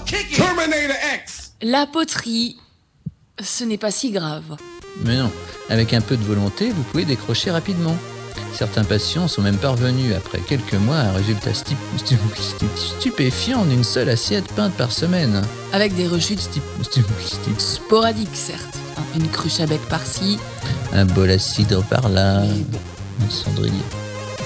Terminator X. La poterie, ce n'est pas si grave. Mais non, avec un peu de volonté, vous pouvez décrocher rapidement. Certains patients sont même parvenus, après quelques mois, à un résultat stupéfiant d'une seule assiette peinte par semaine. Avec des rechutes sporadiques, certes. Une cruche à bec par-ci. Un bol à cidre par là. Mais bon. Un cendrier